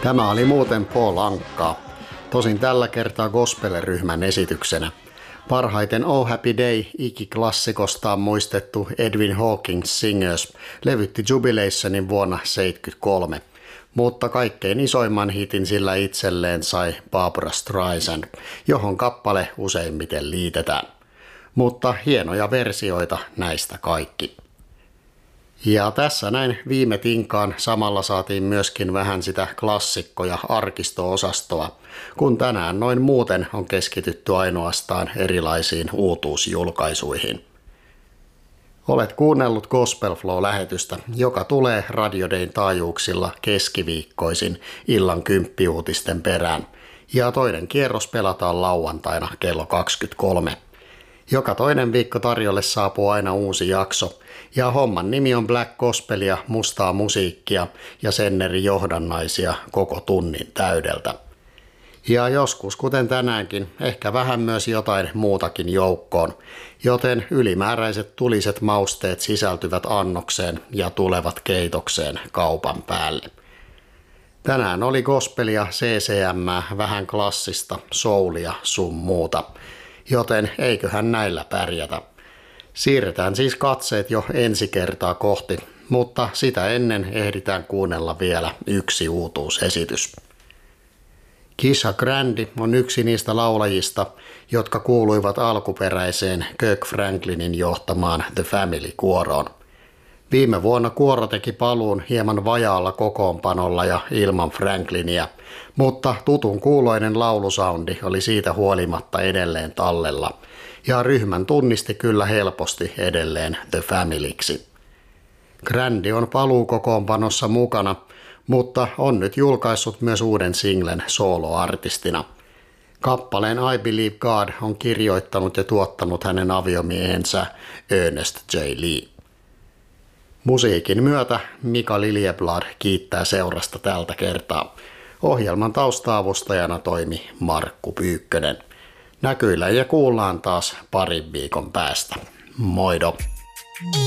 Tämä oli muuten Paul Ankaa, tosin tällä kertaa gospel-ryhmän esityksenä. Parhaiten Oh Happy Day ikiklassiikostaan muistettu Edwin Hawkins Singers levytti Jubilationin vuonna 1973, mutta kaikkein isoimman hitin sillä itselleen sai Barbra Streisand, johon kappale useimmiten liitetään. Mutta hienoja versioita näistä kaikki. Ja tässä näin viime tinkaan samalla saatiin myöskin vähän sitä klassikko- ja arkisto-osastoa, kun tänään noin muuten on keskitytty ainoastaan erilaisiin uutuusjulkaisuihin. Olet kuunnellut Gospel Flow-lähetystä, joka tulee Radio Dayn taajuuksilla keskiviikkoisin illan 10 uutisten perään, ja toinen kierros pelataan lauantaina kello 23. Joka toinen viikko tarjolle saapuu aina uusi jakso, ja homman nimi on Black Gospelia, mustaa musiikkia ja sen eri johdannaisia koko tunnin täydeltä. Ja joskus, kuten tänäänkin, ehkä vähän myös jotain muutakin joukkoon, joten ylimääräiset tuliset mausteet sisältyvät annokseen ja tulevat keitokseen kaupan päälle. Tänään oli gospelia, CCM, vähän klassista, soulia sun muuta, joten eiköhän näillä pärjätä. Siirretään siis katseet jo ensi kertaa kohti, mutta sitä ennen ehditään kuunnella vielä yksi uutuusesitys. Kisha Grandi on yksi niistä laulajista, jotka kuuluivat alkuperäiseen Kirk Franklinin johtamaan The Family-kuoroon. Viime vuonna kuoro teki paluun hieman vajaalla kokoonpanolla ja ilman Franklinia, mutta tutun kuuloinen laulusoundi oli siitä huolimatta edelleen tallella, ja ryhmän tunnisti kyllä helposti edelleen The Familyksi. Grandi on paluukokoonpanossa mukana, mutta on nyt julkaissut myös uuden singlen soloartistina. Kappaleen I Believe God on kirjoittanut ja tuottanut hänen aviomiehensä Ernest J. Lee. Musiikin myötä Mika Liljeblad kiittää seurasta tältä kertaa. Ohjelman tausta-avustajana toimi Markku Pyykkönen. Näkyillä ja kuullaan taas parin viikon päästä. Moido!